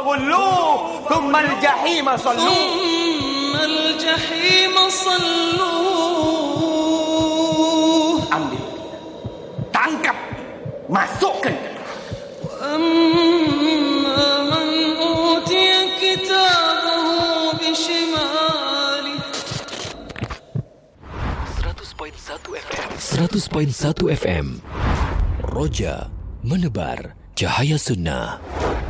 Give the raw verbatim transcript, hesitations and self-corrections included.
فغلوه ثم الجحيم صلوه ثم الجحيم صلوه. Ambil, tangkap, masukkan ke neraka. وأما من أوتي كتابه بشماله. seratus perpuluhan satu F M seratus perpuluhan satu F M Roja menebar cahaya sunnah.